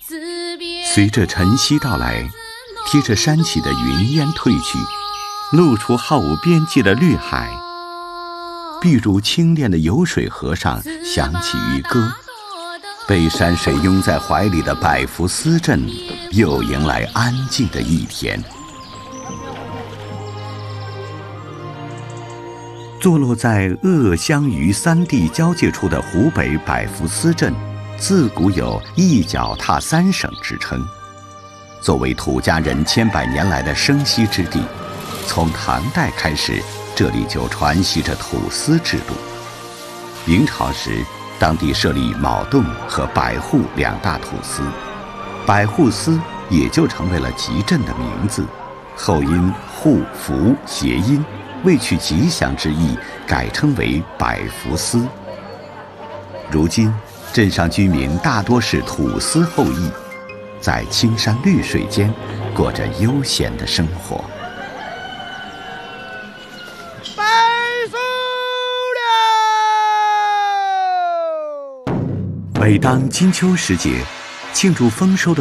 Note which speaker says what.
Speaker 1: 随着晨曦到来，贴着山起的云烟退去，露出毫无边际的绿海。碧如清冽的油水河上响起渔歌，被山水拥在怀里的百福司镇又迎来安静的一天。坐落在鄂湘渝三地交界处的湖北百福司镇，自古有一脚踏三省之称。作为土家人千百年来的生息之地，从唐代开始，这里就传习着土司制度。明朝时，当地设立卯洞和百户两大土司，百户司也就成为了集镇的名字，后因户福谐音，为取吉祥之意，改称为百福司。如今，镇上居民大多是土司后裔，在青山绿水间过着悠闲的生活。
Speaker 2: 百福了！
Speaker 1: 每当金秋时节，庆祝丰收的